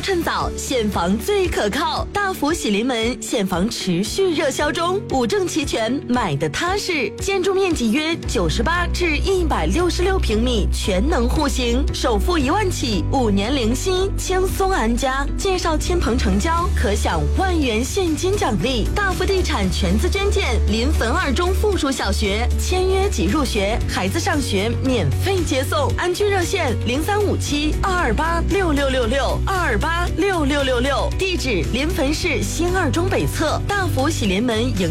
趁早，现房最可靠。大福喜临门现房持续热销中，五证齐全，买的踏实。建筑面积约98至166平米，全能户型，首付1万起，5年零息，轻松安家。介绍亲朋成交，可享万元现金奖励。大福地产全资捐建，临汾2中附属小学，签约即入学，孩子上学免费接送。安居热线0357-228-6666，228-6666。地址：临汾市新2中北侧。大福喜临门营